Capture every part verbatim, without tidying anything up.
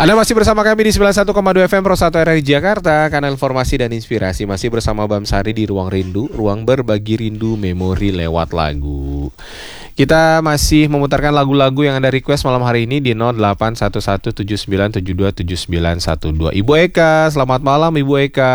Anda masih bersama kami di sembilan puluh satu koma dua F M Pro satu R R I Jakarta, kanal informasi dan inspirasi. Masih bersama Bam Sari di Ruang Rindu, ruang berbagi rindu memori lewat lagu. Kita masih memutarkan lagu-lagu yang Anda request malam hari ini di nol delapan satu satu tujuh sembilan tujuh dua tujuh sembilan satu dua. Ibu Eka, selamat malam Ibu Eka.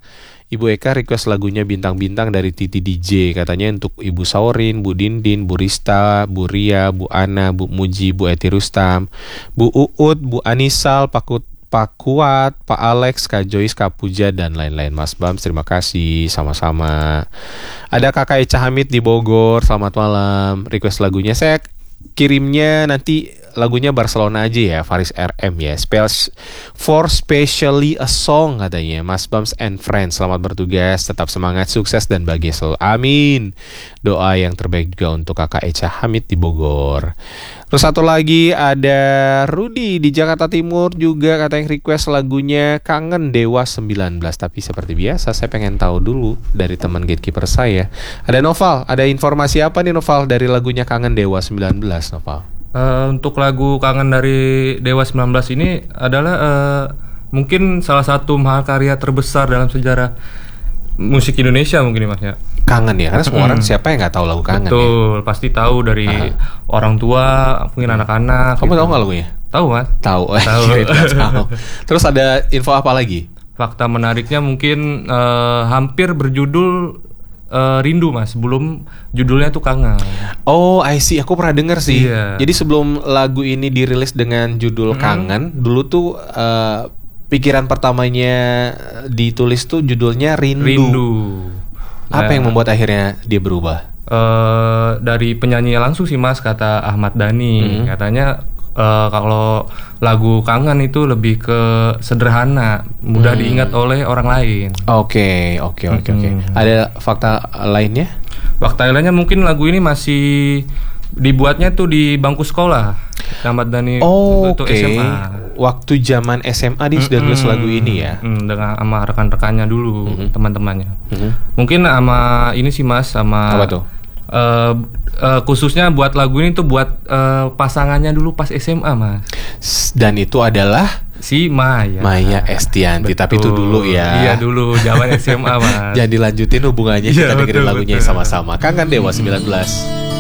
Ibu Eka request lagunya Bintang-Bintang dari Titi D J. Katanya untuk Ibu Saurin, Bu Dindin, Bu Rista, Bu Ria, Bu Ana, Bu Muji, Bu Eti Rustam, Bu Uut, Bu Anisal, Pak Kut, Pak Kuat, Pak Alex, Kak Joyce, Kak Puja, dan lain-lain. Mas Bam, terima kasih. Sama-sama. Ada Kakak Echa Hamid di Bogor. Selamat malam. Request lagunya saya kirimnya nanti lagunya Barcelona aja ya, Faris R M ya. Spells for specially a song katanya. Mas Bams and Friends, selamat bertugas, tetap semangat, sukses dan bahagia selalu. Amin. Doa yang terbaik juga untuk Kakak Echa Hamid di Bogor. Terus satu lagi ada Rudy di Jakarta Timur juga katanya request lagunya Kangen Dewa sembilan belas. Tapi seperti biasa saya pengen tahu dulu dari teman gatekeeper saya. Ada Noval, ada informasi apa nih Noval dari lagunya Kangen Dewa sembilan belas Noval? Uh, untuk lagu Kangen dari Dewa sembilan belas ini adalah uh, mungkin salah satu mahakarya terbesar dalam sejarah musik Indonesia mungkin Mas ya. Kangen ya, karena semua orang hmm. siapa yang nggak tahu lagu Kangen. Betul, ya? pasti tahu dari uh. orang tua, mungkin anak-anak. Kamu gitu. tahu nggak lagunya? Tahu Mas. Tahu. Tahu. tahu. Terus ada info apa lagi? Fakta menariknya mungkin uh, hampir berjudul Uh, Rindu Mas, sebelum judulnya tuh Kangen. Oh, I see. Aku pernah denger sih. Iya. Jadi sebelum lagu ini dirilis dengan judul mm-hmm. Kangen, dulu tuh uh, pikiran pertamanya ditulis tuh judulnya Rindu. Rindu. Apa nah, yang membuat akhirnya dia berubah? Uh, dari penyanyi langsung sih Mas, kata Ahmad Dhani. Mm-hmm. Katanya uh, kalau lagu Kangen itu lebih ke sederhana, mudah hmm. diingat oleh orang lain. Oke, oke, oke, oke. Ada fakta lainnya? Fakta lainnya mungkin lagu ini masih dibuatnya tuh di bangku sekolah. Ahmad Dhani oh, itu okay. S M A. Waktu zaman S M A dia sudah nulis lagu ini ya? Mm, dengan sama rekan-rekannya dulu, mm-hmm. teman-temannya. Mm-hmm. Mungkin sama ini sih Mas, sama apa tuh? Uh, uh, khususnya buat lagu ini tuh buat uh, pasangannya dulu pas S M A Mas. Dan itu adalah si Maya Maya Estianty. Betul. Tapi itu dulu ya. Iya dulu zaman S M A Mas. Jangan dilanjutin hubungannya, kita ya, dengerin betul, lagunya betul. Sama-sama Kangen Dewa sembilan belas.